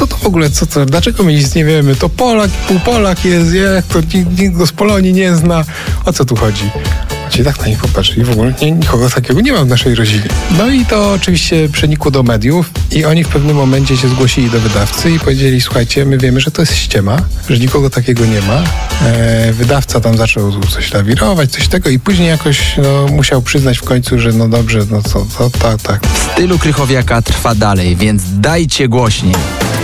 co to w ogóle, co to, dlaczego my nic nie wiemy, to Polak, półpolak jest, jak to nikt go z Polonii nie zna, o co tu chodzi? Ci tak na nich popatrzyli, w ogóle nikogo takiego nie ma w naszej rodzinie. No i to oczywiście przenikło do mediów i oni w pewnym momencie się zgłosili do wydawcy i powiedzieli, słuchajcie, my wiemy, że to jest ściema, że nikogo takiego nie ma. Wydawca tam zaczął coś lawirować, coś tego i później jakoś musiał przyznać w końcu, że no dobrze, no co, tak. W stylu Krychowiaka trwa dalej, więc dajcie głośniej.